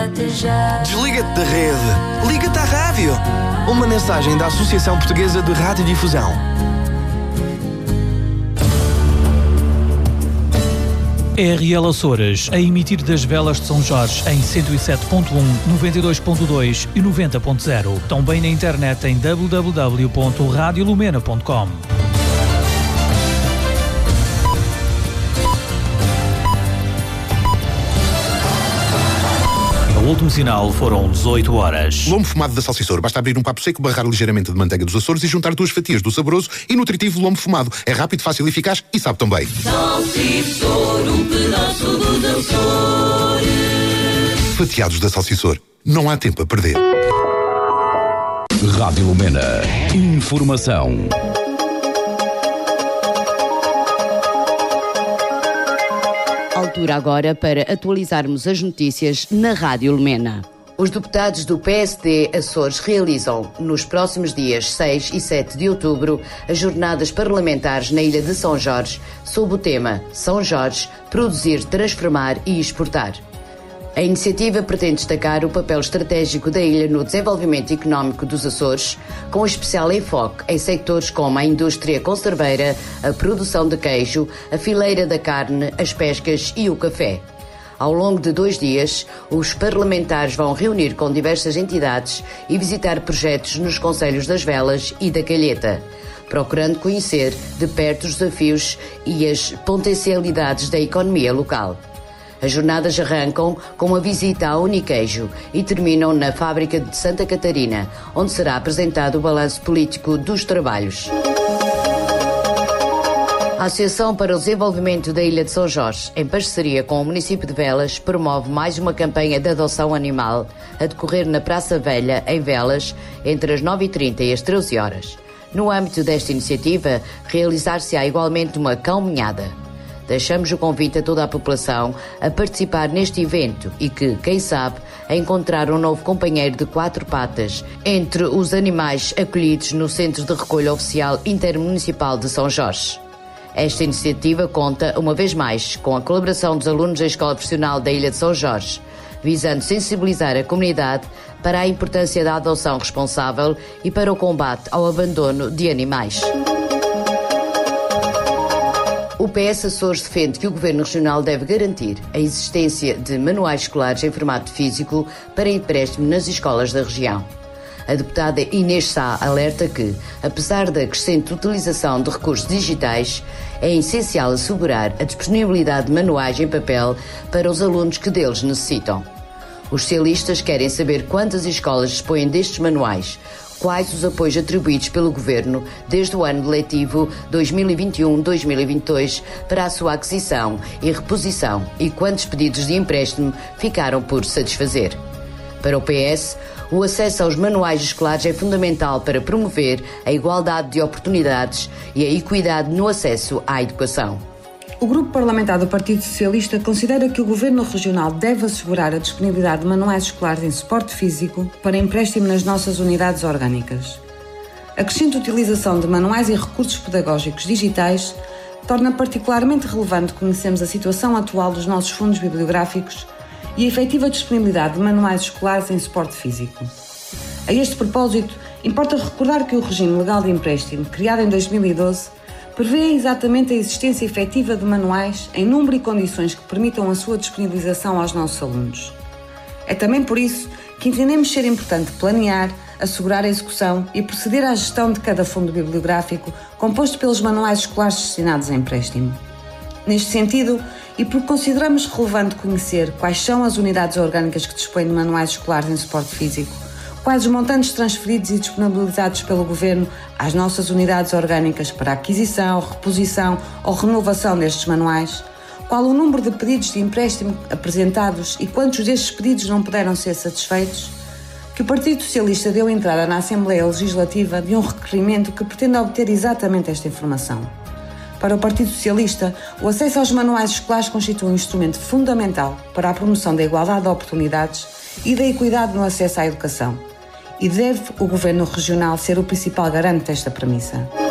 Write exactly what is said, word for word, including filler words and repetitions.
Liga-te já. Desliga-te da rede. Liga-te à rádio. Uma mensagem da Associação Portuguesa de Radiodifusão. R L Açores, a emitir das velas de São Jorge em cento e sete ponto um, noventa e dois ponto dois e noventa ponto zero. Também na internet em w w w ponto radio lumena ponto com. O último sinal foram dezoito horas. Lombo fumado da Salsicor. Basta abrir um papo seco, barrar ligeiramente de manteiga dos Açores e juntar duas fatias do saboroso e nutritivo lombo fumado. É rápido, fácil e eficaz e sabe tão bem. Salsicor, um pedaço dos Açores. Fatiados da Salsicor. Não há tempo a perder. Rádio Lumena. Informação. Altura agora para atualizarmos as notícias na Rádio Lumena. Os deputados do P S D Açores realizam, nos próximos dias seis e sete de outubro, as jornadas parlamentares na Ilha de São Jorge, sob o tema São Jorge, produzir, transformar e exportar. A iniciativa pretende destacar o papel estratégico da ilha no desenvolvimento económico dos Açores, com especial enfoque em sectores como a indústria conserveira, a produção de queijo, a fileira da carne, as pescas e o café. Ao longo de dois dias, os parlamentares vão reunir com diversas entidades e visitar projetos nos concelhos das Velas e da Calheta, procurando conhecer de perto os desafios e as potencialidades da economia local. As jornadas arrancam com uma visita à Uniqueijo e terminam na fábrica de Santa Catarina, onde será apresentado o balanço político dos trabalhos. A Associação para o Desenvolvimento da Ilha de São Jorge, em parceria com o município de Velas, promove mais uma campanha de adoção animal a decorrer na Praça Velha, em Velas, entre as nove e trinta e as treze horas. No âmbito desta iniciativa, realizar-se-á igualmente uma cão-minhada. Deixamos o convite a toda a população a participar neste evento e que, quem sabe, a encontrar um novo companheiro de quatro patas entre os animais acolhidos no Centro de Recolha Oficial Intermunicipal de São Jorge. Esta iniciativa conta, uma vez mais, com a colaboração dos alunos da Escola Profissional da Ilha de São Jorge, visando sensibilizar a comunidade para a importância da adoção responsável e para o combate ao abandono de animais. O P S Açores defende que o Governo Regional deve garantir a existência de manuais escolares em formato físico para empréstimo nas escolas da região. A deputada Inês Sá alerta que, apesar da crescente utilização de recursos digitais, é essencial assegurar a disponibilidade de manuais em papel para os alunos que deles necessitam. Os socialistas querem saber quantas escolas dispõem destes manuais, quais os apoios atribuídos pelo Governo desde o ano letivo dois mil e vinte e um a dois mil e vinte e dois para a sua aquisição e reposição e quantos pedidos de empréstimo ficaram por satisfazer. Para o P S, o acesso aos manuais escolares é fundamental para promover a igualdade de oportunidades e a equidade no acesso à educação. O Grupo Parlamentar do Partido Socialista considera que o Governo Regional deve assegurar a disponibilidade de manuais escolares em suporte físico para empréstimo nas nossas unidades orgânicas. A crescente utilização de manuais e recursos pedagógicos digitais torna particularmente relevante conhecermos a situação atual dos nossos fundos bibliográficos e a efetiva disponibilidade de manuais escolares em suporte físico. A este propósito, importa recordar que o regime legal de empréstimo, criado em dois mil e doze, prevê exatamente a existência efetiva de manuais em número e condições que permitam a sua disponibilização aos nossos alunos. É também por isso que entendemos ser importante planear, assegurar a execução e proceder à gestão de cada fundo bibliográfico composto pelos manuais escolares destinados a empréstimo. Neste sentido, e porque consideramos relevante conhecer quais são as unidades orgânicas que dispõem de manuais escolares em suporte físico, quais os montantes transferidos e disponibilizados pelo Governo às nossas unidades orgânicas para aquisição, reposição ou renovação destes manuais, qual o número de pedidos de empréstimo apresentados e quantos destes pedidos não puderam ser satisfeitos, que o Partido Socialista deu entrada na Assembleia Legislativa de um requerimento que pretende obter exatamente esta informação. Para o Partido Socialista, o acesso aos manuais escolares constitui um instrumento fundamental para a promoção da igualdade de oportunidades e da equidade no acesso à educação. E deve o Governo Regional ser o principal garante desta premissa.